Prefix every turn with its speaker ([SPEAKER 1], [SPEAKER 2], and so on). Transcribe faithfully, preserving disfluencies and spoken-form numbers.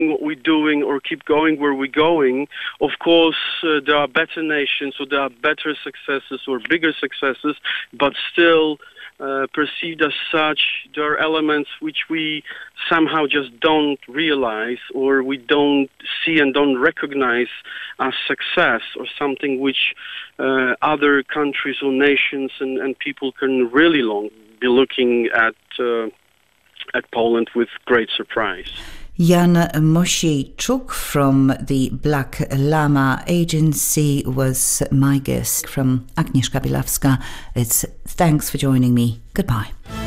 [SPEAKER 1] what we're doing or keep going where we're going. Of course, uh, there are better nations, or there are better successes or bigger successes, but still uh, perceived as such, there are elements which we somehow just don't realize, or we don't see and don't recognize as success, or something which uh, other countries or nations and, and people can really long be looking at uh, at Poland with great surprise.
[SPEAKER 2] Jan Moshcheichuk from the Black Llama Agency was my guest. From Agnieszka Bielawska, it's thanks for joining me. Goodbye.